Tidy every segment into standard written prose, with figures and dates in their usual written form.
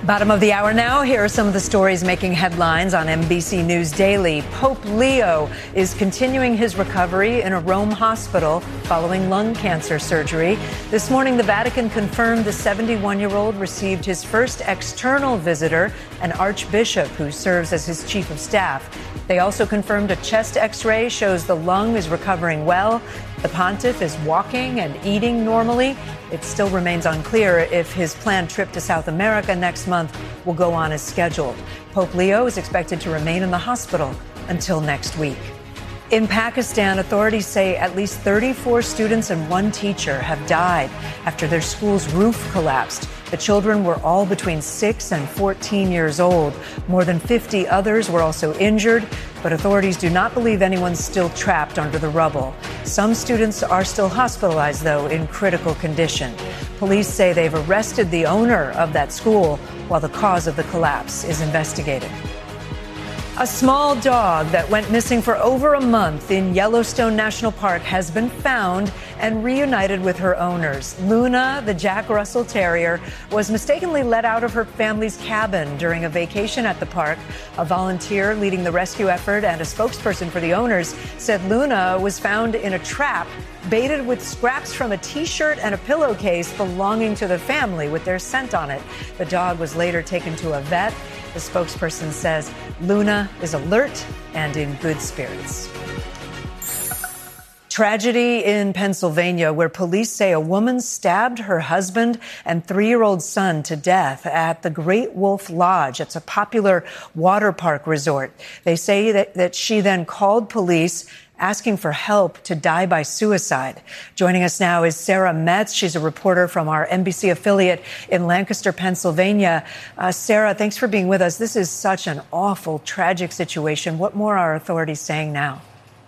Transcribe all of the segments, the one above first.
Bottom of the hour now. Here are some of the stories making headlines on NBC News Daily. Pope Leo is continuing his recovery in a Rome hospital following lung cancer surgery. This morning, the Vatican confirmed the 71-year-old received his first external visitor, an archbishop who serves as his chief of staff. They also confirmed a chest X-ray shows the lung is recovering well. The pontiff is walking and eating normally. It still remains unclear if his planned trip to South America next month will go on as scheduled. Pope Leo is expected to remain in the hospital until next week. In Pakistan, authorities say at least 34 students and one teacher have died after their school's roof collapsed. The children were all between 6 and 14 years old. More than 50 others were also injured, but authorities do not believe anyone's still trapped under the rubble. Some students are still hospitalized, though, in critical condition. Police say they've arrested the owner of that school while the cause of the collapse is investigated. A small dog that went missing for over a month in Yellowstone National Park has been found and reunited with her owners. Luna, the Jack Russell Terrier, was mistakenly let out of her family's cabin during a vacation at the park. A volunteer leading the rescue effort and a spokesperson for the owners said Luna was found in a trap baited with scraps from a T-shirt and a pillowcase belonging to the family with their scent on it. The dog was later taken to a vet. The spokesperson says Luna is alert and in good spirits. Tragedy in Pennsylvania, where police say a woman stabbed her husband and 3-year-old son to death at the Great Wolf Lodge. It's a popular water park resort. They say that she then called police asking for help to die by suicide. Joining us now is Sarah Metz. She's a reporter from our NBC affiliate in Lancaster, Pennsylvania. Sarah, thanks for being with us. This is such an awful, tragic situation. What more are authorities saying now?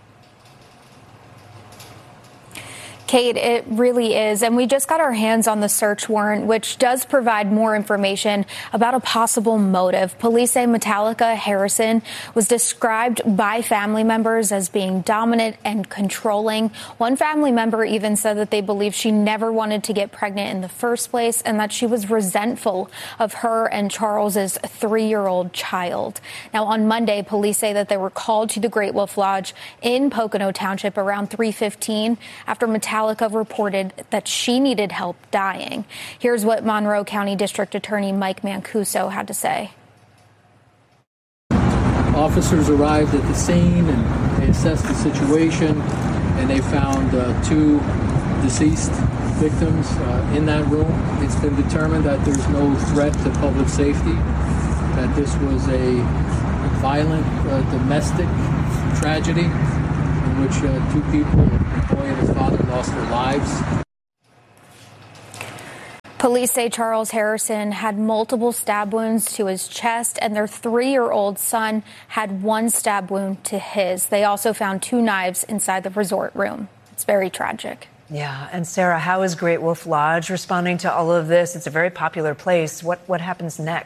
Kate, it really is. And we just got our hands on the search warrant, which does provide more information about a possible motive. Police say Metallica Harrison was described by family members as being dominant and controlling. One family member even said that they believe she never wanted to get pregnant in the first place and that she was resentful of her and Charles's 3-year-old child. Now, on Monday, police say that they were called to the Great Wolf Lodge in Pocono Township around 3:15 after Metallica reported that she needed help dying. Here's what Monroe County District Attorney Mike Mancuso had to say. Officers arrived at the scene and they assessed the situation, and they found 2 deceased victims in that room. It's been determined that there's no threat to public safety, that this was a violent domestic tragedy in which 2 people, a boy and his father, lost their lives. Police say Charles Harrison had multiple stab wounds to his chest, and their 3-year-old son had 1 stab wound to his. They also found 2 knives inside the resort room. It's very tragic. Yeah. And Sarah, how is Great Wolf Lodge responding to all of this? It's a very popular place. What happens next?